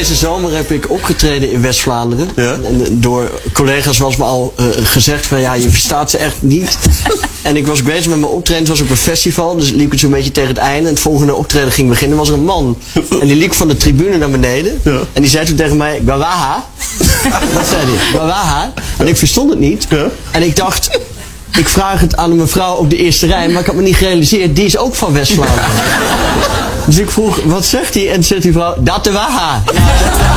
deze zomer heb ik opgetreden in West-Vlaanderen. Ja? En door collega's was me al gezegd van ja, je verstaat ze echt niet. En ik was bezig met mijn optreden. Het was op een festival, dus liep het zo'n beetje tegen het einde. En het volgende optreden ging beginnen. Was er een man. En die liep van de tribune naar beneden. Ja. En die zei toen tegen mij, Gwawaha. Dat zei hij, Gwawaha. En ik verstond het niet. Ja. En ik dacht, ik vraag het aan een mevrouw op de eerste rij. Maar ik had me niet gerealiseerd, die is ook van West-Vlaanderen. Dus ik vroeg, wat zegt hij? En zegt die vrouw, dat de waha.